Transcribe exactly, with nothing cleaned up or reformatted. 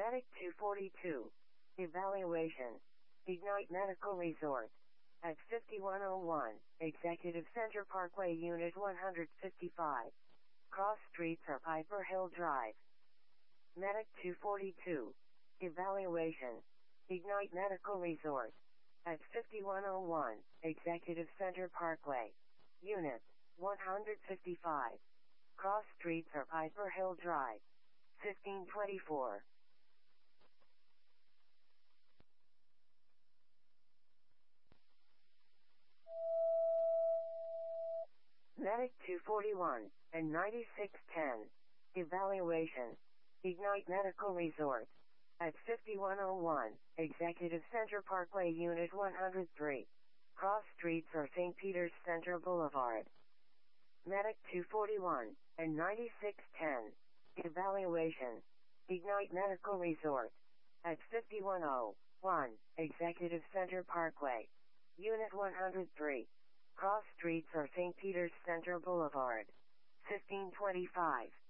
Medic two forty-two. Evaluation. Ignite Medical Resort. At fifty-one oh one, Executive Center Parkway Unit one fifty-five. Cross streets are Piper Hill Drive. Medic two forty-two. Evaluation. Ignite Medical Resort. At fifty-one oh one, Executive Center Parkway. Unit one fifty-five. Cross streets are Piper Hill Drive. fifteen twenty-four. Medic two forty-one and ninety-six ten. Evaluation. Ignite Medical Resort. At fifty-one oh one, Executive Center Parkway Unit one oh three. Cross streets are Saint Peter's Center Boulevard. Medic two forty-one and ninety-six ten. Evaluation. Ignite Medical Resort. At fifty-one oh one, Executive Center Parkway. Unit one oh three. Cross streets are Saint Peter's Center Boulevard. fifteen twenty-five.